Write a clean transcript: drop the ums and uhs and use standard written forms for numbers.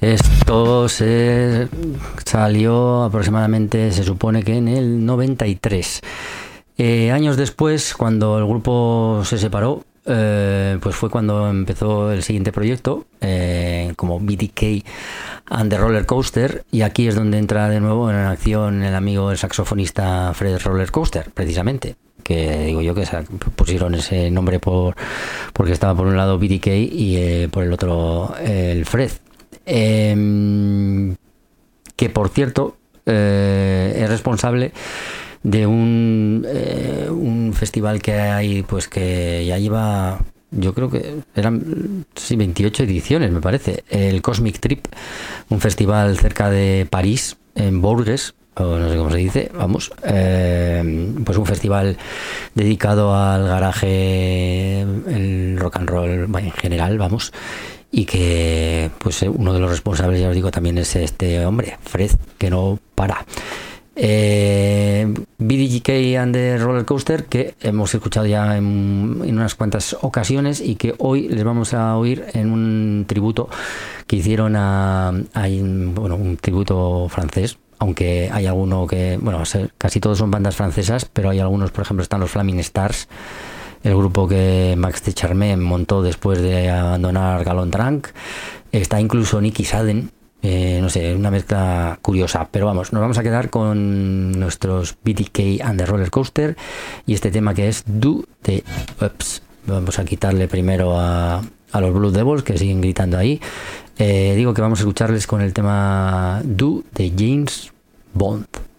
Esto se salió aproximadamente, se supone que en el 93. Años después, cuando el grupo se separó, pues fue cuando empezó el siguiente proyecto, como BTK and the Roller Coaster, y aquí es donde entra de nuevo en acción el amigo, el saxofonista Fred Roller Coaster, precisamente, que digo yo que pusieron ese nombre porque estaba por un lado BTK y por el otro el Fred, que por cierto es responsable de un festival que hay, pues que ya lleva, yo creo que eran 28 ediciones, me parece, el Cosmic Trip, un festival cerca de París, en Bourges, o no sé cómo se dice, vamos, pues un festival dedicado al garaje, el rock and roll en general, vamos, y que pues uno de los responsables, ya os digo, también es este hombre, Fred, que no para. BTK and the Roller Coaster, que hemos escuchado ya en unas cuantas ocasiones y que hoy les vamos a oír en un tributo que hicieron un tributo francés, aunque hay alguno que, casi todos son bandas francesas, pero hay algunos, por ejemplo, están los Flaming Stars, el grupo que Max de Charmé montó después de abandonar Galon-Trunk, está incluso Nicky Sadden. No sé, una mezcla curiosa, pero vamos, nos vamos a quedar con nuestros BTK and the Roller Coaster y este tema que es Do the Ups. Vamos a quitarle primero a los Blue Devils, que siguen gritando ahí. Digo que vamos a escucharles con el tema Do de James Bond.